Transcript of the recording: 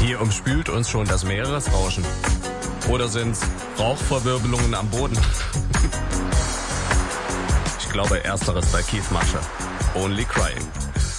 Hier umspült uns schon das Meeresrauschen. Oder sind's Rauchverwirbelungen am Boden? Ich glaube ersteres bei Keith Marshall. Only Crying.